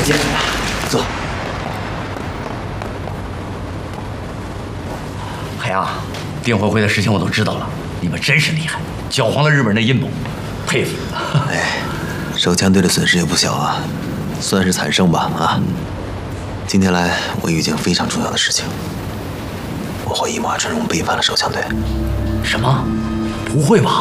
谢。坐。 海洋，丁辉辉的事情我都知道了，你们真是厉害，搅黄了日本人的阴谋，佩服。 哎，手枪队的损失也不小啊，算是惨胜吧啊。今天来，我有一件非常重要的事情，我怀疑马春荣背叛了手枪队。 什么？不会吧？